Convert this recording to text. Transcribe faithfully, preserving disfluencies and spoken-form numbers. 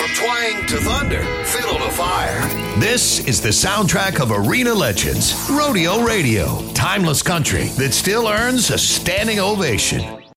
From twang to thunder, fiddle to fire. This is the soundtrack of arena legends. Rodeo Radio. Timeless country that still earns a standing ovation.